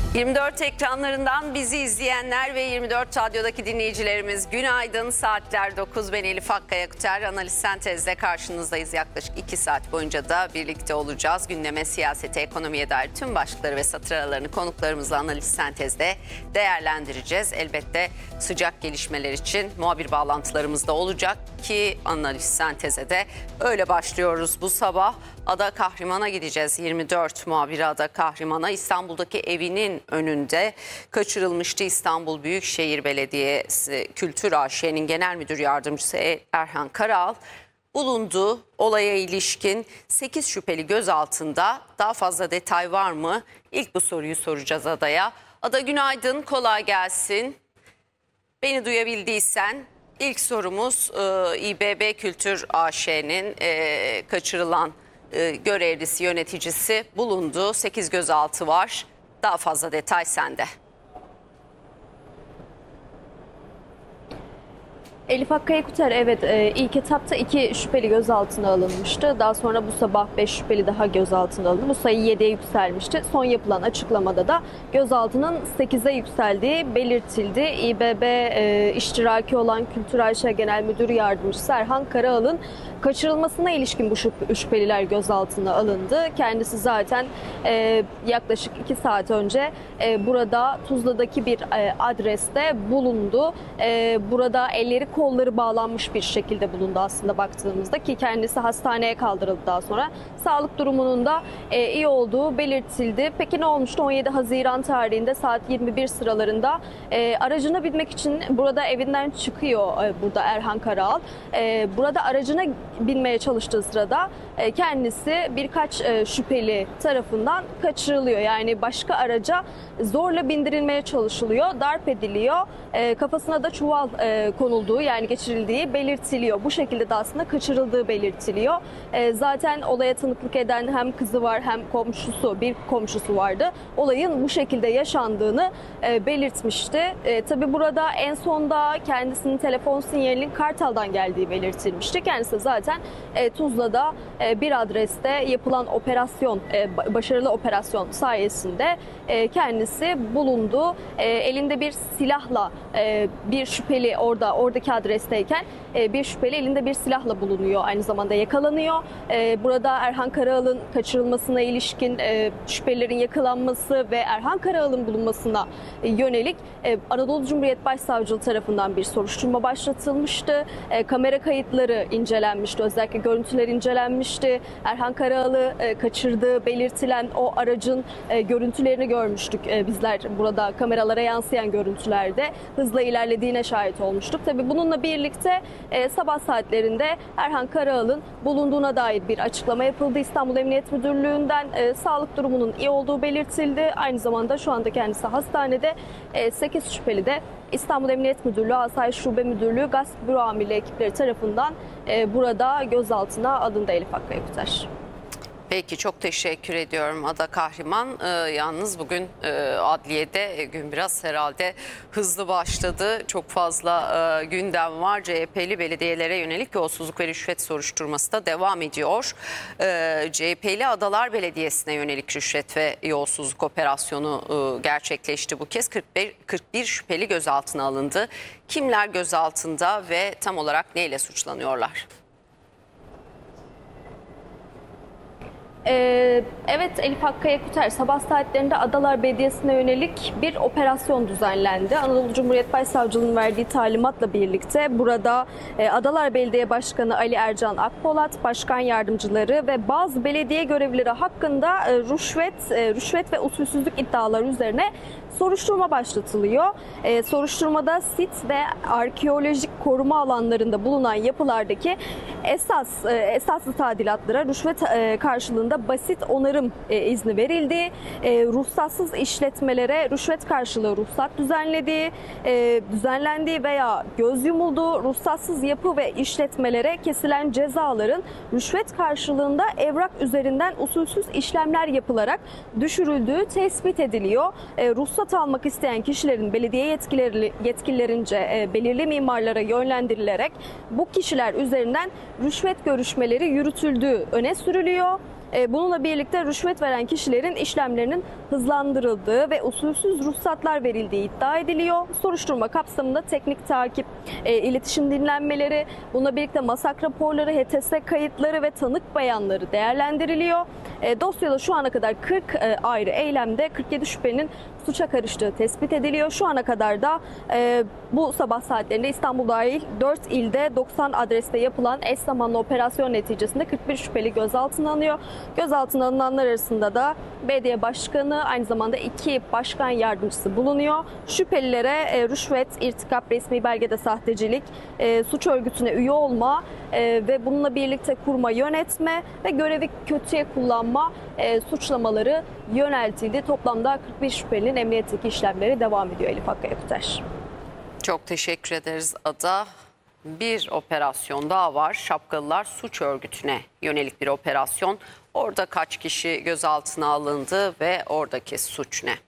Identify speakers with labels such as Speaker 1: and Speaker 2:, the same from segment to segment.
Speaker 1: 24 ekranlarından bizi izleyenler ve 24 Radyo'daki dinleyicilerimiz günaydın. Saatler 9. Ben Elif Akkaya-Kuter. Analiz Sentez'de karşınızdayız. Yaklaşık 2 saat boyunca da birlikte olacağız. Gündeme, siyasete, ekonomiye dair tüm başlıkları ve satır aralarını konuklarımızla Analiz Sentez'de değerlendireceğiz. Elbette sıcak gelişmeler için muhabir bağlantılarımız da olacak ki Analiz Sentez'e de öyle başlıyoruz bu sabah. Ada Kahraman'a gideceğiz. 24 muhabiri Ada Kahraman'a İstanbul'daki evinin önünde kaçırılmıştı. İstanbul Büyükşehir Belediyesi Kültür AŞ'nin Genel Müdür Yardımcısı Erhan Karaal bulundu. Olaya ilişkin 8 şüpheli gözaltında. Daha fazla detay var mı? İlk bu soruyu soracağız Ada'ya. Ada günaydın, kolay gelsin. Beni duyabildiysen ilk sorumuz İBB Kültür AŞ'nin kaçırılan görevlisi, yöneticisi bulundu. 8 gözaltı var. Daha fazla detay sende.
Speaker 2: Elif Akkaya-Kuter, evet, ilk etapta 2 şüpheli gözaltına alınmıştı. Daha sonra bu sabah 5 şüpheli daha gözaltına alındı. Bu sayı 7'ye yükselmişti. Son yapılan açıklamada da gözaltının 8'e yükseldiği belirtildi. İBB iştiraki olan Kültür AŞ Genel Müdür Yardımcısı Erhan Karaal'ın kaçırılmasına ilişkin bu şüpheliler gözaltına alındı. Kendisi zaten yaklaşık 2 saat önce burada Tuzla'daki bir adreste bulundu. Burada elleri kolları bağlanmış bir şekilde bulundu aslında baktığımızda, ki kendisi hastaneye kaldırıldı daha sonra. Sağlık durumunun da iyi olduğu belirtildi. Peki ne olmuştu? 17 Haziran tarihinde saat 21 sıralarında aracına binmek için burada evinden çıkıyor burada Erhan Karaal. Burada aracına binmeye çalıştığı sırada kendisi birkaç şüpheli tarafından kaçırılıyor. Yani başka araca zorla bindirilmeye çalışılıyor, darp ediliyor. Kafasına da çuval konulduğu, yani geçirildiği belirtiliyor. Bu şekilde de aslında kaçırıldığı belirtiliyor. Zaten olaya tanıklık eden hem kızı var hem bir komşusu vardı. Olayın bu şekilde yaşandığını belirtmişti. Tabii burada en sonda kendisinin telefon sinyalinin Kartal'dan geldiği belirtilmişti. Kendisi zaten Tuzla'da bir adreste yapılan başarılı operasyon sayesinde kendisi bulundu. Elinde bir silahla bir şüpheli oradaki adresteyken bir şüpheli elinde bir silahla bulunuyor. Aynı zamanda yakalanıyor. Burada Erhan Karaal'ın kaçırılmasına ilişkin şüphelilerin yakalanması ve Erhan Karaal'ın bulunmasına yönelik Anadolu Cumhuriyet Başsavcılığı tarafından bir soruşturma başlatılmıştı. Kamera kayıtları incelenmişti. Özellikle görüntüler incelenmişti. Erhan Karaal'ı kaçırdığı belirtilen o aracın görüntülerini görmüştük. Bizler burada kameralara yansıyan görüntülerde hızla ilerlediğine şahit olmuştuk. Tabii bununla birlikte sabah saatlerinde Erhan Karaal'ın bulunduğuna dair bir açıklama yapıldı. İstanbul Emniyet Müdürlüğü'nden sağlık durumunun iyi olduğu belirtildi. Aynı zamanda şu anda kendisi hastanede. 8 şüpheli de İstanbul Emniyet Müdürlüğü, Asayiş Şube Müdürlüğü, Gasp Büro Amirliği ekipleri tarafından burada gözaltına alındı Elif Akkaya-Kuter.
Speaker 1: Peki, çok teşekkür ediyorum Ada Kahraman. Yalnız bugün adliyede gün biraz herhalde hızlı başladı. Çok fazla gündem var. CHP'li belediyelere yönelik yolsuzluk ve rüşvet soruşturması da devam ediyor. CHP'li Adalar Belediyesi'ne yönelik rüşvet ve yolsuzluk operasyonu gerçekleşti bu kez. 41 şüpheli gözaltına alındı. Kimler gözaltında ve tam olarak neyle suçlanıyorlar?
Speaker 2: Evet Elif Akkaya-Kuter, sabah saatlerinde Adalar Belediyesi'ne yönelik bir operasyon düzenlendi. Anadolu Cumhuriyet Başsavcılığı'nın verdiği talimatla birlikte burada Adalar Belediye Başkanı Ali Ercan Akpolat, başkan yardımcıları ve bazı belediye görevlileri hakkında rüşvet ve usulsüzlük iddiaları üzerine soruşturma başlatılıyor. Soruşturmada sit ve arkeolojik koruma alanlarında bulunan yapılardaki esaslı tadilatlara rüşvet karşılığında basit onarım izni verildi. Ruhsatsız işletmelere rüşvet karşılığı ruhsat düzenlendiği veya göz yumulduğu, ruhsatsız yapı ve işletmelere kesilen cezaların rüşvet karşılığında evrak üzerinden usulsüz işlemler yapılarak düşürüldüğü tespit ediliyor. Ruhsat almak isteyen kişilerin belediye yetkililerince belirli mimarlara yönlendirilerek bu kişiler üzerinden rüşvet görüşmeleri yürütüldüğü öne sürülüyor. Bununla birlikte rüşvet veren kişilerin işlemlerinin hızlandırıldığı ve usulsüz ruhsatlar verildiği iddia ediliyor. Soruşturma kapsamında teknik takip, iletişim dinlenmeleri, bununla birlikte masak raporları, HTS kayıtları ve tanık beyanları değerlendiriliyor. Dosyada şu ana kadar 40 ayrı eylemde 47 şüphelinin suça karıştığı tespit ediliyor. Şu ana kadar da bu sabah saatlerinde İstanbul dahil 4 ilde 90 adreste yapılan eş zamanlı operasyon neticesinde 41 şüpheli gözaltına alınıyor. Gözaltına alınanlar arasında da belediye başkanı, aynı zamanda 2 başkan yardımcısı bulunuyor. Şüphelilere rüşvet, irtikap, resmi belgede sahtecilik, suç örgütüne üye olma ve bununla birlikte kurma, yönetme ve görevi kötüye kullanma suçlamaları yöneltildi. Toplamda 41 şüphelinin emniyetteki işlemleri devam ediyor Elif Akkaya Kuter.
Speaker 1: Çok teşekkür ederiz Ada. Bir operasyon daha var. Şapkalılar suç örgütüne yönelik bir operasyon. Orada kaç kişi gözaltına alındı ve oradaki suç ne?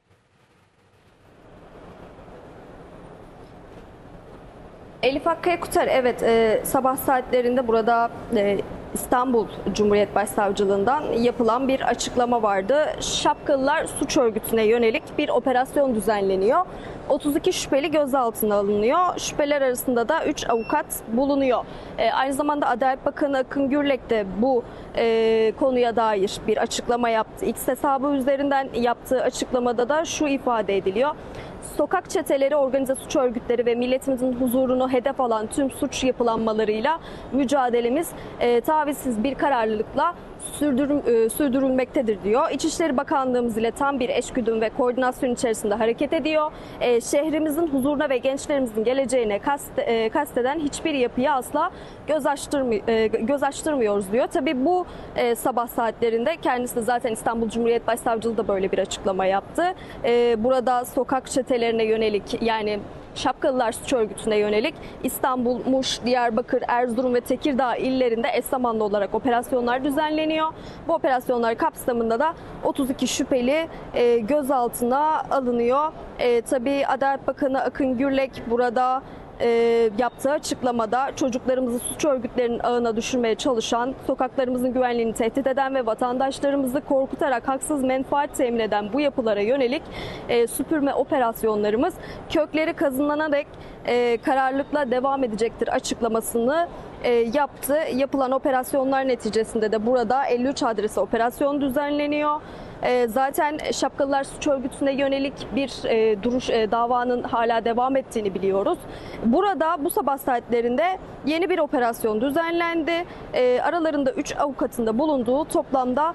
Speaker 2: Elif Akkaya Kuter, evet, sabah saatlerinde burada İstanbul Cumhuriyet Başsavcılığından yapılan bir açıklama vardı. Şapkalılar suç örgütüne yönelik bir operasyon düzenleniyor. 32 şüpheli gözaltına alınıyor. Şüpheler arasında da 3 avukat bulunuyor. Aynı zamanda Adalet Bakanı Akın Gürlek de bu konuya dair bir açıklama yaptı. X hesabı üzerinden yaptığı açıklamada da şu ifade ediliyor: sokak çeteleri, organize suç örgütleri ve milletimizin huzurunu hedef alan tüm suç yapılanmalarıyla mücadelemiz tavizsiz bir kararlılıkla sürdürülmektedir diyor. İçişleri Bakanlığımız ile tam bir eşgüdüm ve koordinasyon içerisinde hareket ediyor. Şehrimizin huzuruna ve gençlerimizin geleceğine kasteden hiçbir yapıya asla göz açtırmıyoruz diyor. Tabii bu sabah saatlerinde kendisi de zaten İstanbul Cumhuriyet Başsavcılığı da böyle bir açıklama yaptı. Burada sokak çetelerine yönelik, yani Şapkalılar suç örgütüne yönelik İstanbul, Muş, Diyarbakır, Erzurum ve Tekirdağ illerinde eş zamanlı olarak operasyonlar düzenleniyor. Bu operasyonlar kapsamında da 32 şüpheli gözaltına alınıyor. Tabii Adalet Bakanı Akın Gürlek burada yaptığı açıklamada çocuklarımızı suç örgütlerinin ağına düşürmeye çalışan, sokaklarımızın güvenliğini tehdit eden ve vatandaşlarımızı korkutarak haksız menfaat temin eden bu yapılara yönelik süpürme operasyonlarımız kökleri kazınana dek kararlılıkla devam edecektir açıklamasını yaptı. Yapılan operasyonlar neticesinde de burada 53 adrese operasyon düzenleniyor. Zaten Şapkalılar suç örgütüne yönelik bir davanın hala devam ettiğini biliyoruz. Burada bu sabah saatlerinde yeni bir operasyon düzenlendi. Aralarında 3 avukatın da bulunduğu toplamda